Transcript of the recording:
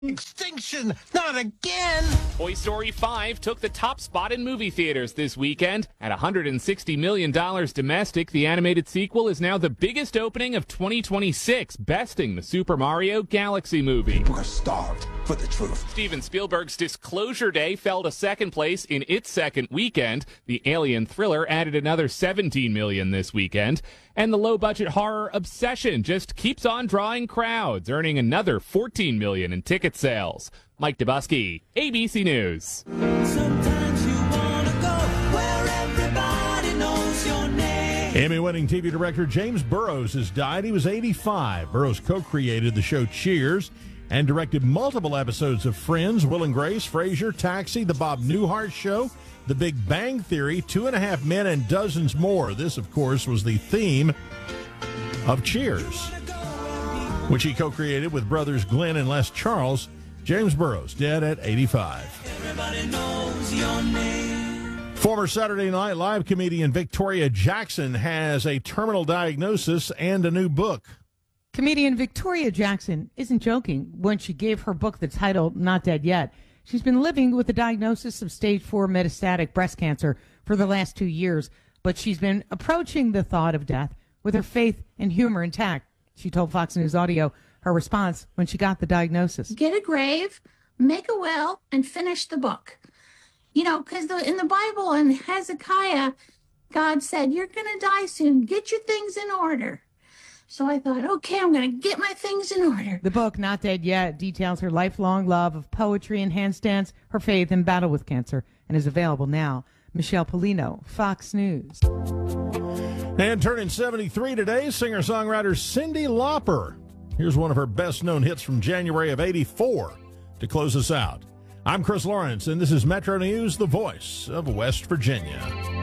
Extinction! Not again! Toy Story 5 took the top spot in movie theaters this weekend. At $160 million domestic, the animated sequel is now the biggest opening of 2026, besting the Super Mario Galaxy movie. People are starved for the truth. Steven Spielberg's Disclosure Day fell to second place in its second weekend. The Alien thriller added another $17 million this weekend. And the low-budget horror Obsession just keeps on drawing crowds, earning another $14 million in ticket sales. Mike Dubusky, ABC News. Sometimes you wanna go where everybody knows your name. Emmy-winning TV director James Burrows has died. He was 85. Burrows co-created the show Cheers and directed multiple episodes of Friends, Will and Grace, Frasier, Taxi, The Bob Newhart Show, The Big Bang Theory, 2.5 Men, and dozens more. This, of course, was the theme of Cheers, which he co-created with brothers Glenn and Les Charles. James Burrows, dead at 85. Everybody knows your name. Former Saturday Night Live comedian Victoria Jackson has a terminal diagnosis and a new book. Comedian Victoria Jackson isn't joking when she gave her book the title Not Dead Yet. She's been living with the diagnosis of stage 4 metastatic breast cancer for the last 2 years, but she's been approaching the thought of death with her faith and humor intact. She told Fox News Audio her response when she got the diagnosis. Get a grave, make a will, and finish the book. You know, because in the Bible in Hezekiah, God said, you're going to die soon. Get your things in order. So I thought, okay, I'm going to get my things in order. The book, Not Dead Yet, details her lifelong love of poetry and handstands, her faith and battle with cancer, and is available now. Michelle Polino, Fox News. And turning 73 today, singer-songwriter Cyndi Lauper. Here's one of her best-known hits from January of '84 to close us out. I'm Chris Lawrence, and this is Metro News, the voice of West Virginia.